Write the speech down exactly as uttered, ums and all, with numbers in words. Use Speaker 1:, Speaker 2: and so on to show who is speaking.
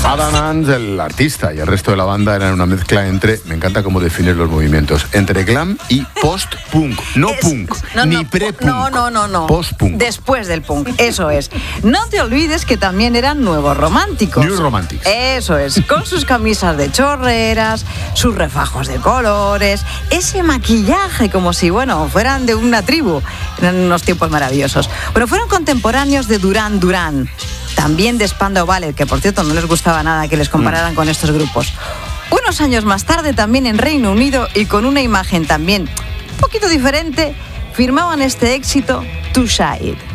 Speaker 1: Adam Ant, el artista, y el resto de la banda eran una mezcla entre, me encanta cómo defines los movimientos, entre glam y post-punk. No es, punk, no, ni no, pre-punk.
Speaker 2: No, no, no, no.
Speaker 1: Post-punk.
Speaker 2: Después del punk, eso es. No te olvides que también eran nuevos románticos.
Speaker 1: New Romantics.
Speaker 2: Eso es, con sus camisas de chorreras, sus refajos de colores, ese maquillaje como si, bueno, fueran de una tribu. Eran unos tiempos maravillosos. Bueno, fueron contemporáneos de Duran Duran. También de Spandau Ballet, que por cierto no les gustaba nada que les compararan mm. con estos grupos. Unos años más tarde, también en Reino Unido y con una imagen también un poquito diferente, firmaban este éxito, Too Shy.